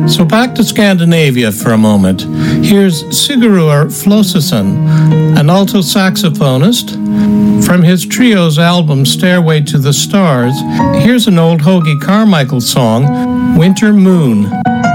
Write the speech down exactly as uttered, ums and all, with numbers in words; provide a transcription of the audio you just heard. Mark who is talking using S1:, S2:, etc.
S1: So back to Scandinavia for a moment. Here's Sigurður Flósason, an alto saxophonist. From his trio's album Stairway to the Stars, here's an old Hoagy Carmichael song, Winter Moon.